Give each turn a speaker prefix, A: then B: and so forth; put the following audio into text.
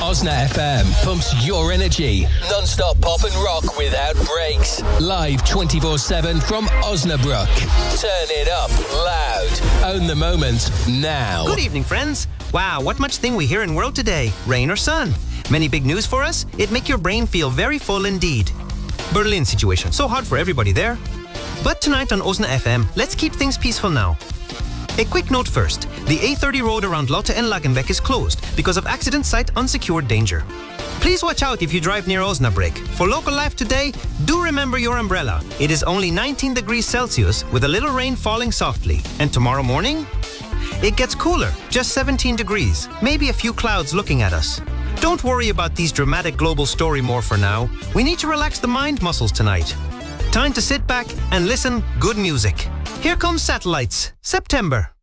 A: Osna FM pumps your energy. Non-stop pop and rock without breaks. Live 24/7 from Osnabrück. Turn it up loud. Own the moment now.
B: Good evening, friends. Wow, what much thing we hear in world today. Rain or sun? Many big news for us. It make your brain feel very full indeed. Berlin situation. So hard for everybody there. But tonight on Osna FM, let's keep things peaceful now. A quick note first. The A30 road around Lotte and Lagenbeck is closed because of accident site unsecured danger. Please watch out if you drive near Osnabrück. For local life today, do remember your umbrella. It is only 19 degrees Celsius with a little rain falling softly. And tomorrow morning? It gets cooler, just 17 degrees. Maybe a few clouds looking at us. Don't worry about these dramatic global story more for now. We need to relax the mind muscles tonight. Time to sit back and listen good music. Here comes Satellites, September.